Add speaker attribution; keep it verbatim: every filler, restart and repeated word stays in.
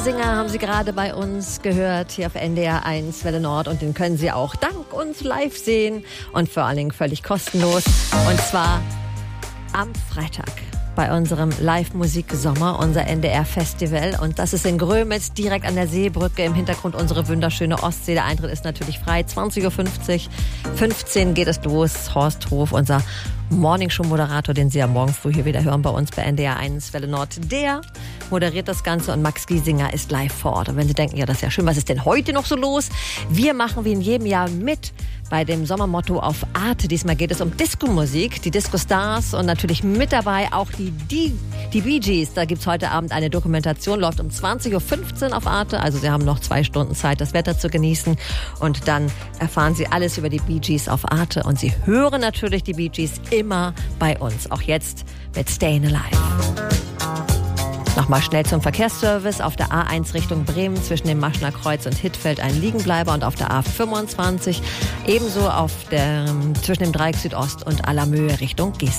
Speaker 1: Giesinger haben Sie gerade bei uns gehört, hier auf N D R eins Welle Nord. Und den können Sie auch dank uns live sehen und vor allen Dingen völlig kostenlos. Und zwar am Freitag bei unserem Live-Musik-Sommer, unser N D R-Festival. Und das ist in Grömitz, direkt an der Seebrücke, im Hintergrund unsere wunderschöne Ostsee. Der Eintritt ist natürlich frei, zwanzig Uhr fünfzig. fünfzehn geht es los. Horst Hof, unser Morningshow-Moderator, den Sie ja morgen früh hier wieder hören bei uns bei N D R eins Welle Nord. Der moderiert das Ganze und Max Giesinger ist live vor Ort. Und wenn Sie denken, ja, das ist ja schön, was ist denn heute noch so los? Wir machen wie in jedem Jahr mit bei dem Sommermotto auf Arte. Diesmal geht es um Disco-Musik, die Disco-Stars und natürlich mit dabei auch die, die, die Bee Gees. Da gibt's heute Abend eine Dokumentation, läuft um zwanzig Uhr fünfzehn auf Arte. Also Sie haben noch zwei Stunden Zeit, das Wetter zu genießen. Und dann erfahren Sie alles über die Bee Gees auf Arte. Und Sie hören natürlich die Bee Gees immer bei uns. Auch jetzt mit Stayin' Alive. Nochmal schnell zum Verkehrsservice. Auf der A eins Richtung Bremen zwischen dem Maschner Kreuz und Hittfeld ein Liegenbleiber und auf der A fünfundzwanzig ebenso auf der, zwischen dem Dreieck Südost und Allermöhe Richtung Geestern.